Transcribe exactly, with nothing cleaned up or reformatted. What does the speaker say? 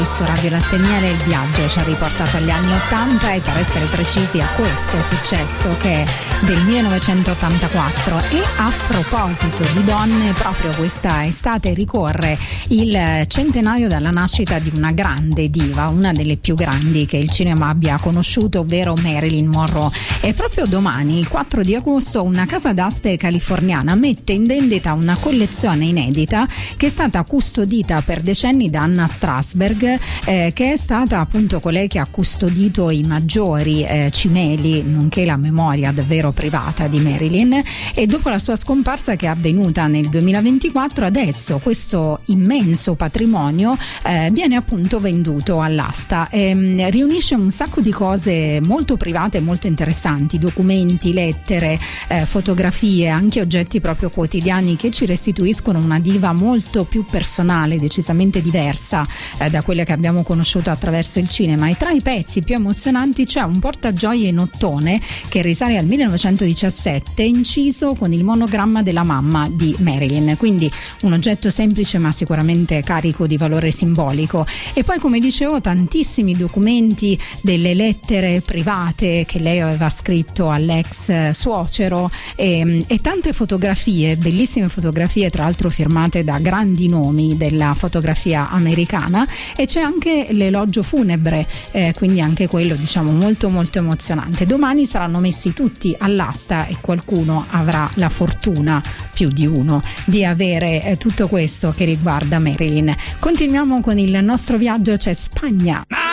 Su Radio Latte e Miele il viaggio ci ha riportato agli anni ottanta e per essere precisi a questo successo che è del millenovecentottantaquattro. E a proposito di donne, proprio questa estate ricorre il centenario dalla nascita di una grande diva, una delle più grandi che il cinema abbia conosciuto, ovvero Marilyn Monroe. E proprio domani, il quattro di agosto, una casa d'aste californiana mette in vendita una collezione inedita che è stata custodita per decenni da Anna Strasberg, Eh, che è stata appunto colei che ha custodito i maggiori eh, cimeli, nonché la memoria davvero privata di Marilyn. E dopo la sua scomparsa, che è avvenuta nel duemilaventiquattro, adesso questo immenso patrimonio eh, viene appunto venduto all'asta. E, riunisce un sacco di cose molto private e molto interessanti, documenti, lettere, eh, fotografie, anche oggetti proprio quotidiani che ci restituiscono una diva molto più personale, decisamente diversa eh, da quelle che abbiamo conosciuto attraverso il cinema. E tra i pezzi più emozionanti c'è un portagioie in ottone che risale al millenovecentodiciassette, inciso con il monogramma della mamma di Marilyn, quindi un oggetto semplice ma sicuramente carico di valore simbolico. E poi, come dicevo, tantissimi documenti, delle lettere private che lei aveva scritto all'ex suocero e, e tante fotografie, bellissime fotografie, tra l'altro firmate da grandi nomi della fotografia americana. E c'è anche l'elogio funebre, eh, quindi anche quello, diciamo, molto molto emozionante. Domani saranno messi tutti all'asta e qualcuno avrà la fortuna, più di uno, di avere eh, tutto questo che riguarda Marilyn. Continuiamo con il nostro viaggio, c'è Spagna.